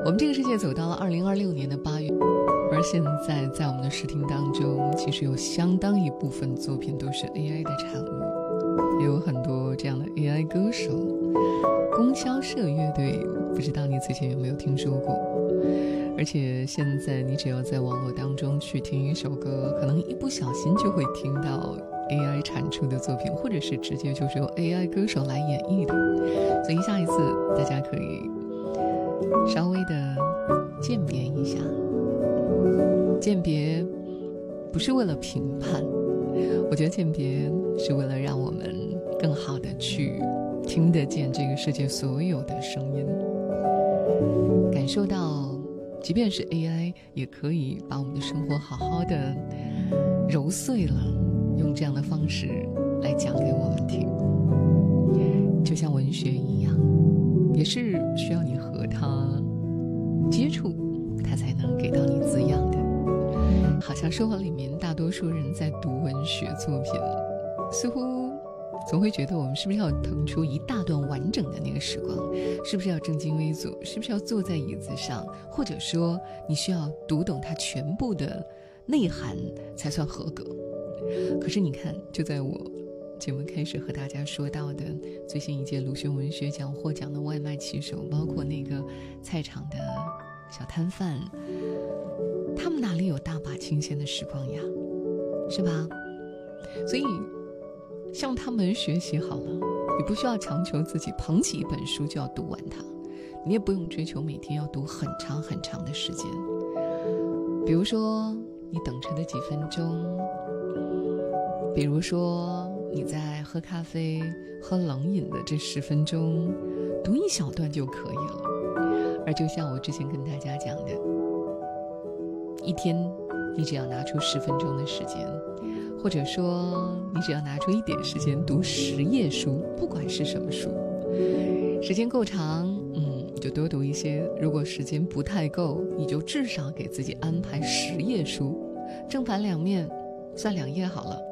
我们这个世界走到了2026年的8月，而现在在我们的视听当中，其实有相当一部分作品都是 AI 的产物，也有很多这样的 AI 歌手。供销社乐队，不知道你此前有没有听说过？而且现在你只要在网络当中去听一首歌，可能一不小心就会听到 AI 产出的作品，或者是直接就是由 AI 歌手来演绎的。所以下一次大家可以稍微的鉴别一下，鉴别不是为了评判，我觉得鉴别是为了让我们更好的去听得见这个世界所有的声音，感受到即便是 AI 也可以把我们的生活好好的揉碎了，用这样的方式来讲给我们听。就像文学一样，也是需要你和它接触，它才能给到你滋养的。好像生活里面大多数人在读文学作品，似乎总会觉得我们是不是要腾出一大段完整的那个时光，是不是要正襟危坐，是不是要坐在椅子上，或者说你需要读懂它全部的内涵才算合格。可是你看，就在我节目开始和大家说到的最新一届鲁迅文学奖获奖的外卖骑手，包括那个菜场的小摊贩，他们哪里有大把清闲的时光呀，是吧？所以向他们学习好了，你不需要强求自己捧起一本书就要读完它，你也不用追求每天要读很长很长的时间。比如说你等车的几分钟，比如说你在喝咖啡喝冷饮的这10分钟，读一小段就可以了。而就像我之前跟大家讲的，一天你只要拿出10分钟的时间，或者说你只要拿出一点时间读10页书，不管是什么书，时间够长你就多读一些，如果时间不太够，你就至少给自己安排10页书，正反两面算2页好了。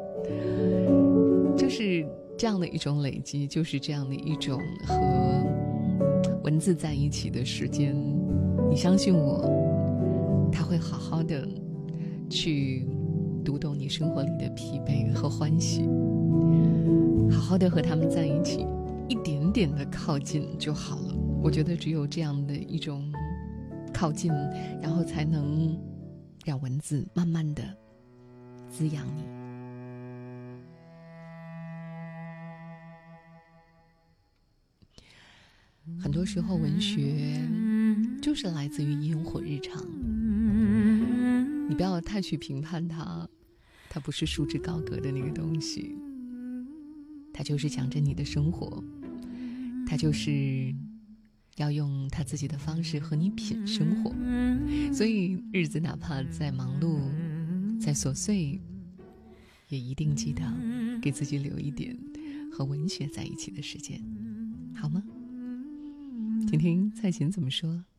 就是这样的一种累积，就是这样的一种和文字在一起的时间，你相信我，它会好好的去读懂你生活里的疲惫和欢喜，好好的和他们在一起，一点点的靠近就好了。我觉得只有这样的一种靠近，然后才能让文字慢慢的滋养你。很多时候文学就是来自于烟火日常，你不要太去评判它，它不是束之高阁的那个东西，它就是讲着你的生活，它就是要用他自己的方式和你品生活。所以日子哪怕再忙碌再琐碎，也一定记得给自己留一点和文学在一起的时间，好吗？听听蔡琴怎么说。